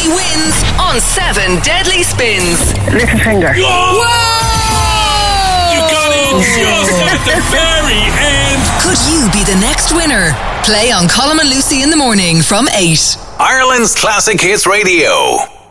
Lucy wins on 7 Deadly Spins. Little finger. Whoa! You got it just at the very end. Could you be the next winner? Play on Colm and Lucy in the morning from 8. Ireland's Classic Hits Radio.